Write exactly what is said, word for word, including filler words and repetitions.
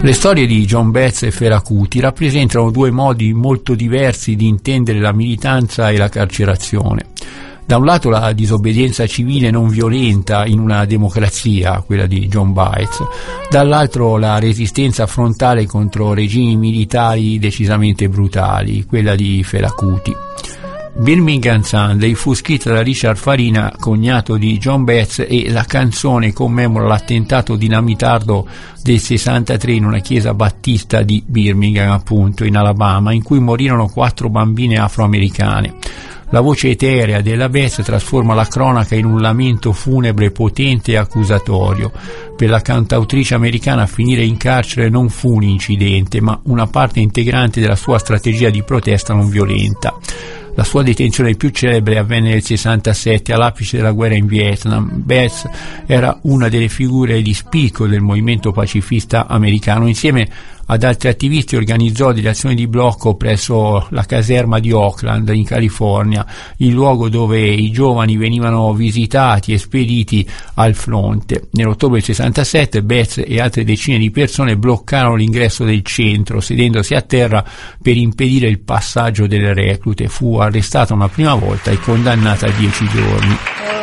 Le storie di John Betts e Fela Kuti rappresentano due modi molto diversi di intendere la militanza e la carcerazione. Da un lato la disobbedienza civile non violenta in una democrazia, quella di John Baez, dall'altro la resistenza frontale contro regimi militari decisamente brutali, quella di Fela Kuti. Birmingham Sunday fu scritta da Richard Farina, cognato di John Betts, e la canzone commemora l'attentato dinamitardo del sessantatré in una chiesa battista di Birmingham, appunto, in Alabama, in cui morirono quattro bambine afroamericane. La voce eterea della Betts trasforma la cronaca in un lamento funebre potente e accusatorio. Per la cantautrice americana finire in carcere non fu un incidente, ma una parte integrante della sua strategia di protesta non violenta. La sua detenzione più celebre avvenne nel sessantasette, all'apice della guerra in Vietnam. Betts era una delle figure di spicco del movimento pacifista americano. Insieme ad altri attivisti organizzò delle azioni di blocco presso la caserma di Oakland, in California, il luogo dove i giovani venivano visitati e spediti al fronte. Nell'ottobre del sessantasette Betts e altre decine di persone bloccarono l'ingresso del centro, sedendosi a terra per impedire il passaggio delle reclute. Fu arrestata una prima volta e condannata a dieci giorni.